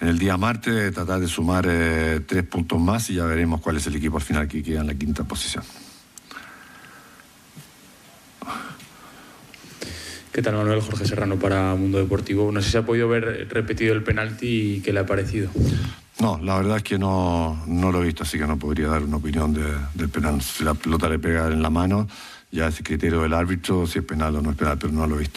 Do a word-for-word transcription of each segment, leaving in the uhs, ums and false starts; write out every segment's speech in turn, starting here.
en el día martes tratar de sumar eh, tres puntos más y ya veremos cuál es el equipo al final que queda en la quinta posición. ¿Qué tal, Manuel? Jorge Serrano para Mundo Deportivo. No sé si ha podido ver repetido el penalti y qué le ha parecido. No, la verdad es que no, no lo he visto, así que no podría dar una opinión de, del penal. Si la pelota le pega en la mano, ya es el criterio del árbitro, si es penal o no es penal, pero no lo he visto.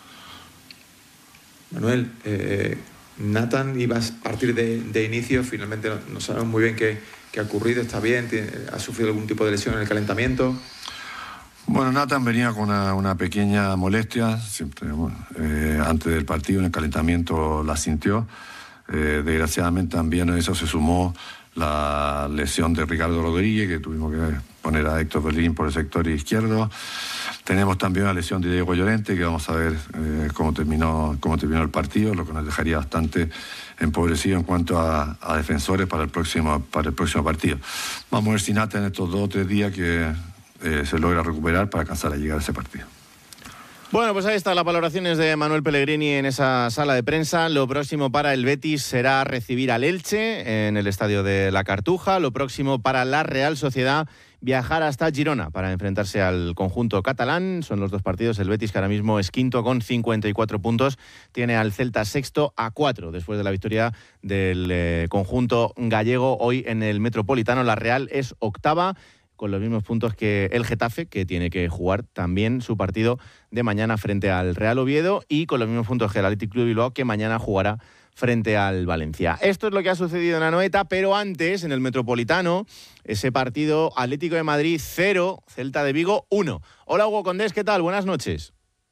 Manuel, eh, Nathan iba a partir de, de inicio, finalmente no, no sabemos muy bien qué, qué ha ocurrido, está bien, tiene, ha sufrido algún tipo de lesión en el calentamiento. Bueno, Nathan venía con una, una pequeña molestia, siempre, bueno, eh, antes del partido en el calentamiento la sintió. Eh, desgraciadamente también a eso se sumó la lesión de Ricardo Rodríguez, que tuvimos que poner a Héctor Belín por el sector izquierdo. Tenemos también la lesión de Diego Llorente, que vamos a ver eh, cómo, terminó, cómo terminó el partido, lo que nos dejaría bastante empobrecido en cuanto a, a defensores para el, próximo, para el próximo partido. Vamos a ver si Nathan en estos dos o tres días que eh, se logra recuperar para alcanzar a llegar a ese partido. Bueno, pues ahí están las valoraciones de Manuel Pellegrini en esa sala de prensa. Lo próximo para el Betis será recibir al Elche en el estadio de La Cartuja. Lo próximo para la Real Sociedad, viajar hasta Girona para enfrentarse al conjunto catalán. Son los dos partidos. El Betis, que ahora mismo es quinto con cincuenta y cuatro puntos, tiene al Celta sexto a cuatro después de la victoria del eh, conjunto gallego hoy en el Metropolitano. La Real es octava, con los mismos puntos que el Getafe, que tiene que jugar también su partido de mañana frente al Real Oviedo, y con los mismos puntos que el Athletic Club Bilbao, que mañana jugará frente al Valencia. Esto es lo que ha sucedido en Anoeta, pero antes, en el Metropolitano, ese partido: Atlético de Madrid cero, Celta de Vigo uno. Hola, Hugo Condés, ¿qué tal? Buenas noches.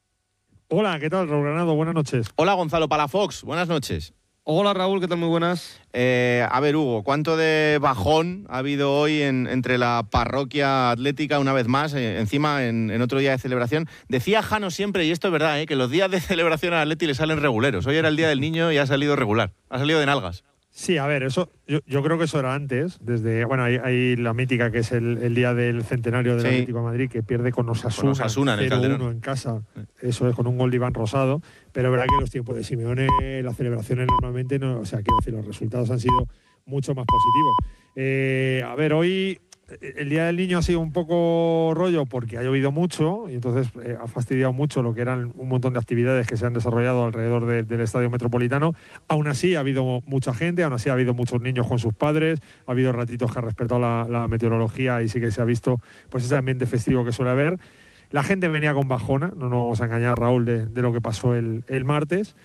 Hola, ¿qué tal, Raúl Granado? Buenas noches. Hola, Gonzalo Palafox, buenas noches. Hola, Raúl, ¿qué tal? Muy buenas. Eh, a ver, Hugo, ¿cuánto de bajón ha habido hoy en, entre la parroquia atlética una vez más, eh, encima en, en otro día de celebración? Decía Jano siempre, y esto es verdad, eh, que los días de celebración al Atleti le salen reguleros. Hoy era el día del niño y ha salido regular, ha salido de nalgas. Sí, a ver, eso yo, yo creo que eso era antes, desde, bueno, hay, hay la mítica que es el, el día del centenario del sí. Atlético de Madrid, que pierde con Osasuna, con Osasuna en el cero uno en casa, eso es, con un gol de Iván Rosado, pero es verdad que los tiempos de Simeone, las celebraciones normalmente, no, o sea, quiero decir, los resultados han sido mucho más positivos. Eh, a ver, hoy el Día del Niño ha sido un poco rollo porque ha llovido mucho y entonces eh, ha fastidiado mucho lo que eran un montón de actividades que se han desarrollado alrededor de, del Estadio Metropolitano. Aún así ha habido mucha gente, aún así ha habido muchos niños con sus padres, ha habido ratitos que han respetado la, la meteorología y sí que se ha visto pues ese ambiente festivo que suele haber. La gente venía con bajona, no nos vamos a engañar, Raúl, de, de lo que pasó el, el martes,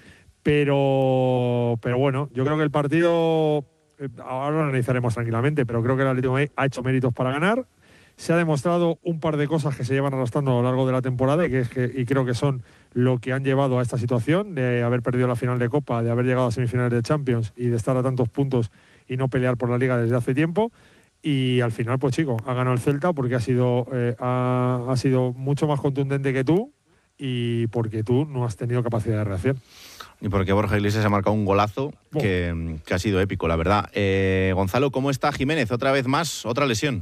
pero, pero bueno, yo creo que el partido... ahora lo analizaremos tranquilamente, pero creo que el Atlético de Madrid ha hecho méritos para ganar. Se ha demostrado un par de cosas que se llevan arrastrando a lo largo de la temporada y, que es que, y creo que son lo que han llevado a esta situación, de haber perdido la final de Copa, de haber llegado a semifinales de Champions y de estar a tantos puntos y no pelear por la Liga desde hace tiempo. Y al final, pues chico, ha ganado el Celta porque ha sido, eh, ha, ha sido mucho más contundente que tú y porque tú no has tenido capacidad de reacción. Y porque Borja Iglesias ha marcado un golazo oh. que, que ha sido épico, la verdad. Eh, Gonzalo, ¿cómo está Jiménez? Otra vez más, otra lesión.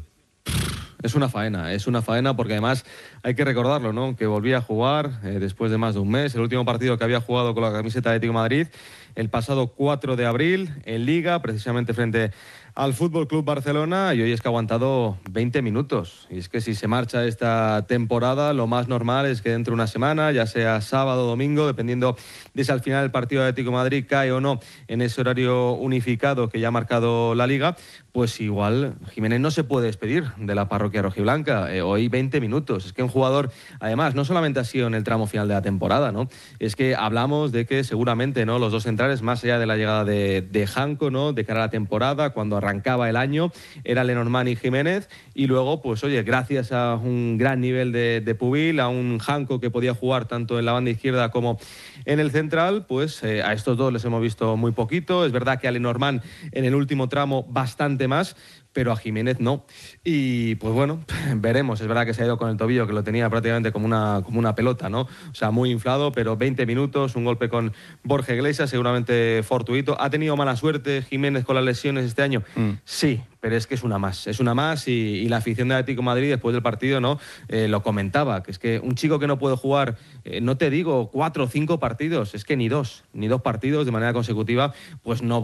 Es una faena, es una faena porque además hay que recordarlo, ¿no? Que volvía a jugar eh, después de más de un mes. El último partido que había jugado con la camiseta de Atlético de Madrid el pasado cuatro de abril en Liga, precisamente frente al Fútbol Club Barcelona, y hoy es que ha aguantado veinte minutos. Y es que si se marcha esta temporada, lo más normal es que dentro de una semana, ya sea sábado o domingo, dependiendo de si al final el partido de Atlético de Madrid cae o no en ese horario unificado que ya ha marcado la Liga, pues igual Jiménez no se puede despedir de la parroquia rojiblanca. Eh, hoy veinte minutos. Es que un jugador, además, no solamente ha sido en el tramo final de la temporada, ¿no? Es que hablamos de que seguramente, ¿no?, los dos centrales, más allá de la llegada de, de Janko, ¿no?, de cara a la temporada, cuando arrancaba el año, era Lenormand y Jiménez, y luego, pues oye, gracias a un gran nivel de, de Pubil, a un Janko que podía jugar tanto en la banda izquierda como en el central, pues eh, a estos dos les hemos visto muy poquito. Es verdad que a Lenormand en el último tramo bastante más, pero a Jiménez no. Y pues bueno, veremos. Es verdad que se ha ido con el tobillo, que lo tenía prácticamente como una, como una pelota, ¿no? O sea, muy inflado, pero veinte minutos, un golpe con Borja Iglesias, seguramente fortuito. ¿Ha tenido mala suerte Jiménez con las lesiones este año? Mm. Sí, pero es que es una más, es una más y, y la afición de Atlético de Madrid después del partido, ¿no?, eh, lo comentaba, que es que un chico que no puede jugar, eh, no te digo cuatro o cinco partidos, es que ni dos, ni dos partidos de manera consecutiva, pues no